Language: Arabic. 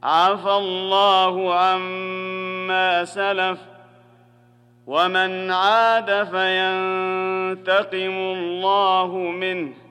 عفى الله عما سلف ومن عاد فينتقم الله منه